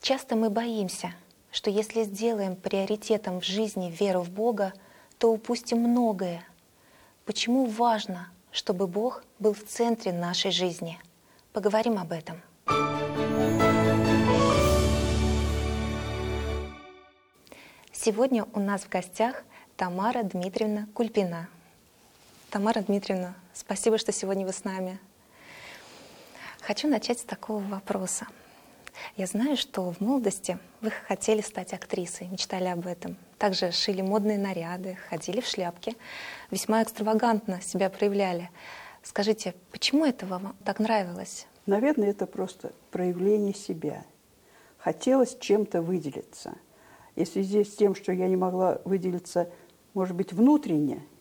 Часто мы боимся, что если сделаем приоритетом в жизни веру в Бога, то упустим многое. Почему важно, чтобы Бог был в центре нашей жизни? Поговорим об этом. Сегодня у нас в гостях Тамара Дмитриевна Кульпина. Тамара Дмитриевна, спасибо, что сегодня вы с нами. Хочу начать с такого вопроса. Я знаю, что в молодости вы хотели стать актрисой, мечтали об этом. Также шили модные наряды, ходили в шляпке, весьма экстравагантно себя проявляли. Скажите, почему это вам так нравилось? Наверное, это просто проявление себя. Хотелось чем-то выделиться. И в связи с тем, что я не могла выделиться, может быть, внутренне,